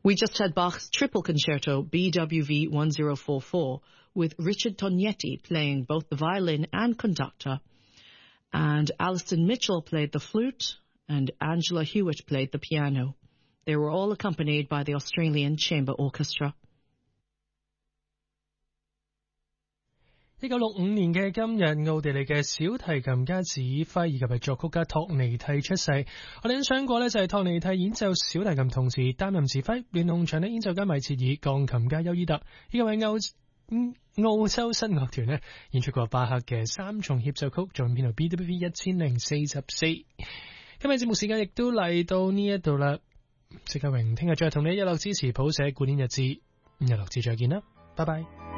We just had Bach's Triple Concerto BWV 1044 with Richard Tognetti playing both the violin and conductor. And Alison Mitchell played the flute and Angela Hewitt played the piano. They were all accompanied by the Australian Chamber Orchestra. 1965年嘅今日，奧地利嘅小提琴家指揮以及係作曲家托尼蒂出世。我哋欣賞過呢就係托尼蒂演奏小提琴，同時擔任指揮，聯同場呢演奏家米切爾、鋼琴家丘伊特以及係澳洲新樂團呢演出過巴赫嘅三重協奏曲，作品編號 BWV 1044。今日節目時間亦都嚟到呢一度啦，石家榮聽日再同你一樂支持譜寫古典日誌，5日6字再見啦，拜拜。